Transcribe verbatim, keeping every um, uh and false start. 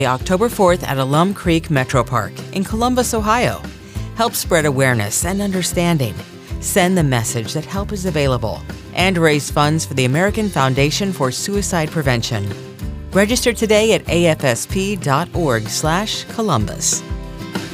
October fourth at Alum Creek Metro Park in Columbus, Ohio. Help spread awareness and understanding. Send the message that help is available and raise funds for the American Foundation for Suicide Prevention. Register today at A F S P dot org slash Columbus.